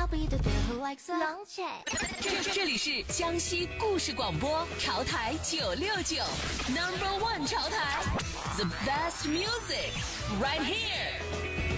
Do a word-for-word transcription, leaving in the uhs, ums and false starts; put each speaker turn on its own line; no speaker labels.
冷且
这这里是江西故事广播潮台九六九 Number One 潮台 The best music right here。